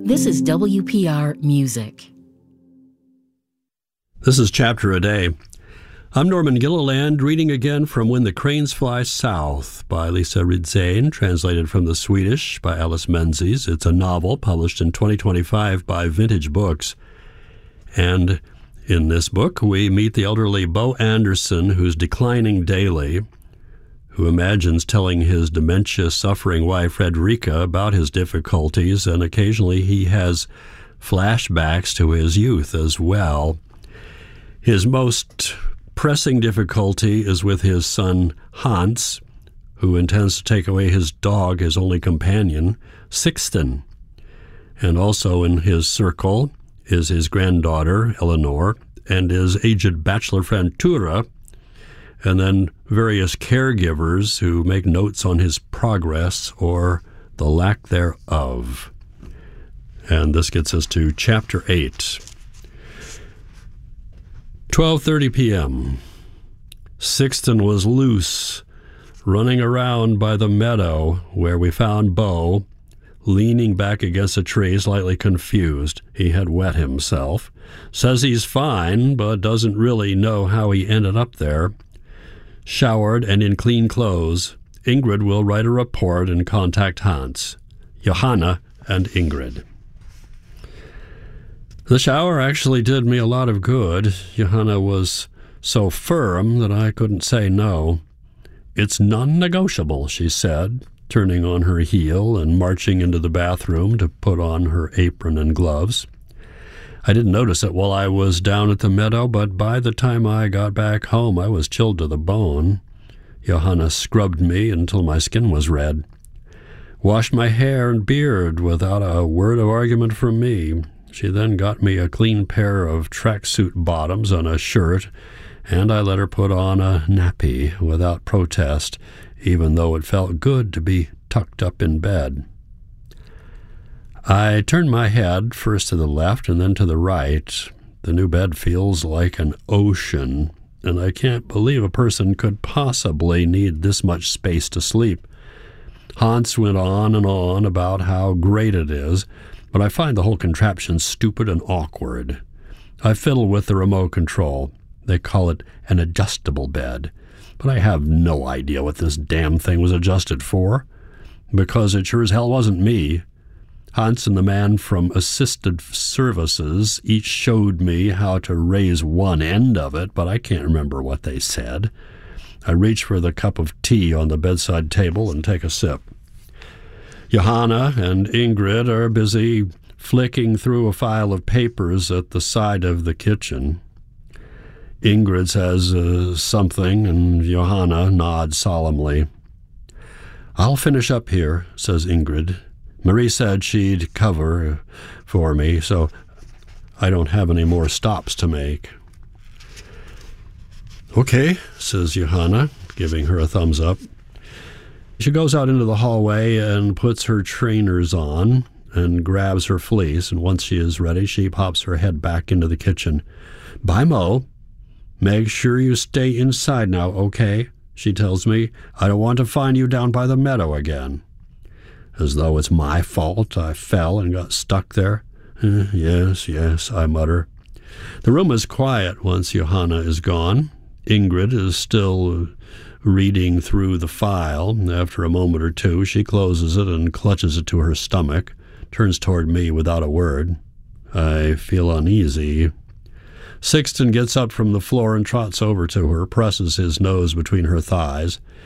This is WPR Music. This is Chapter a Day. I'm Norman Gilliland, reading again from When the Cranes Fly South by Lisa Ridzén, translated from the Swedish by Alice Menzies. It's a novel published in 2025 by Vintage Books. And in this book, we meet the elderly Bo Anderson, who's declining daily, who imagines telling his dementia-suffering wife, Frederica, about his difficulties, and occasionally he has flashbacks to his youth as well. His most pressing difficulty is with his son, Hans, who intends to take away his dog, his only companion, Sixten. And also in his circle is his granddaughter, Eleanor, and his aged bachelor friend, Tura, and then various caregivers who make notes on his progress or the lack thereof. And this gets us to Chapter 8. 12:30 p.m. Sixten was loose, running around by the meadow where we found Bo, leaning back against a tree, slightly confused. He had wet himself. Says he's fine, but doesn't really know how he ended up there. Showered and in clean clothes, Ingrid will write a report and contact Hans, Johanna, and Ingrid. The shower actually did me a lot of good. Johanna was so firm that I couldn't say no. "It's non-negotiable," she said, turning on her heel and marching into the bathroom to put on her apron and gloves. I didn't notice it while I was down at the meadow, but by the time I got back home, I was chilled to the bone. Johanna scrubbed me until my skin was red. Washed my hair and beard without a word of argument from me. She then got me a clean pair of tracksuit bottoms and a shirt, and I let her put on a nappy without protest, even though it felt good to be tucked up in bed. I turned my head first to the left and then to the right. The new bed feels like an ocean, and I can't believe a person could possibly need this much space to sleep. Hans went on and on about how great it is, but I find the whole contraption stupid and awkward. I fiddle with the remote control. They call it an adjustable bed, but I have no idea what this damn thing was adjusted for, because it sure as hell wasn't me. Hans and the man from Assisted Services each showed me how to raise one end of it, but I can't remember what they said. I reach for the cup of tea on the bedside table and take a sip. Johanna and Ingrid are busy flicking through a file of papers at the side of the kitchen. Ingrid says something, and Johanna nods solemnly. "I'll finish up here," says Ingrid. "Marie said she'd cover for me, so I don't have any more stops to make." "Okay," says Johanna, giving her a thumbs up. She goes out into the hallway and puts her trainers on and grabs her fleece, and once she is ready, she pops her head back into the kitchen. "Bye, Mo. Make sure you stay inside now, okay?" she tells me. "I don't want to find you down by the meadow again." As though it's my fault I fell and got stuck there. Yes, I mutter. The room is quiet once Johanna is gone. Ingrid is still reading through the file. After a moment or two, she closes it and clutches it to her stomach, turns toward me without a word. I feel uneasy. Sixten gets up from the floor and trots over to her, presses his nose between her thighs.